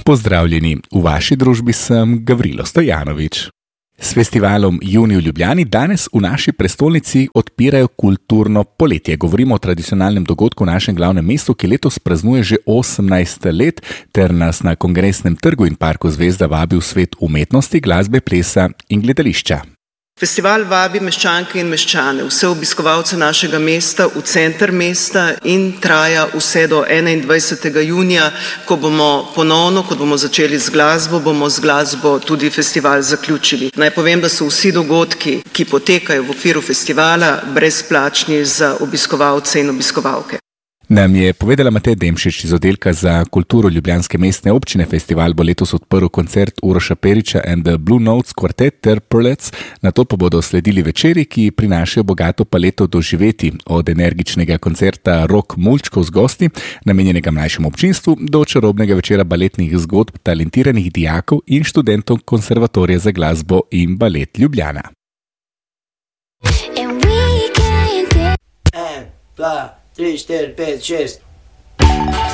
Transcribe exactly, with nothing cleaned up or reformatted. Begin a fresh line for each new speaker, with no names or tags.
Pozdravljeni, v vaši družbi sem Gavrilo Stojanovič. S festivalom Junij v Ljubljani danes v naši prestolnici odpirajo kulturno poletje. Govorimo o tradicionalnem dogodku v našem glavnem mestu, ki letos praznuje že osemnajst let, ter nas na Kongresnem trgu in Parku Zvezda vabi v svet umetnosti, glasbe, plesa in gledališča.
Festival vabi meščanke in meščane, vse obiskovalce našega mesta v center mesta in traja vse do enaindvajsetega junija, ko bomo ponovno, ko bomo začeli z glasbo, bomo z glasbo tudi festival zaključili. Naj povem, da so vsi dogodki, ki potekajo v okviru festivala, brezplačni za obiskovalce in obiskovalke.
Nam je povedala Mateja Demšič iz oddelka za kulturo Ljubljanske mestne občine. Festival bo letos odprl koncert Uroša Perića and the Blue Notes Quartet ter Pearlets, nato pa bodo sledili večeri, ki prinašajo bogato paleto doživetij, od energičnega koncerta Rok Mulčkov z gosti, namenjenega mlajšemu občinstvu, do čarobnega večera baletnih zgodb talentiranih dijakov in študentov Konservatorija za glasbo in balet Ljubljana.
En, dva, tri, štiri, pet, šest.